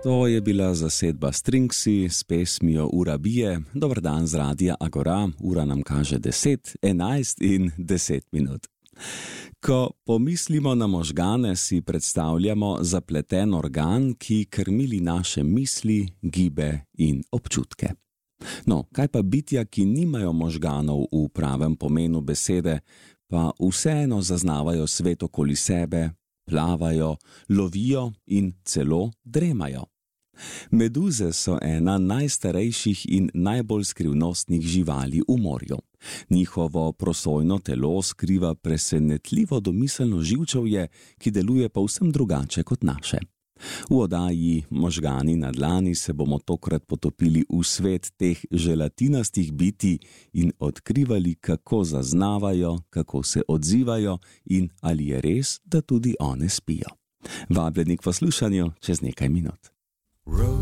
To je bila zasedba Stringsi s pesmijo Ura bije. Dober dan z Radia Agora, ura nam kaže 10, 11 in 10 minut. Ko pomislimo na možgane, si predstavljamo zapleten organ, ki krmili naše misli, gibe in občutke. No, kaj pa bitja, ki nimajo možganov v pravem pomenu besede, pa vseeno zaznavajo svet okoli sebe, plavajo, lovijo in celo dremajo. Meduze so ena najstarejših in najbolj skrivnostnih živali v morju. Njihovo prosojno telo skriva presenetljivo domiselno živčevje, ki deluje povsem drugače kot naše. V oddaji Možgani na dlani se bomo tokrat potopili v svet teh želatinastih bitij in odkrivali, kako zaznavajo, kako se odzivajo in ali je res, da tudi one spijo. Vabljeni k poslušanju čez nekaj minut.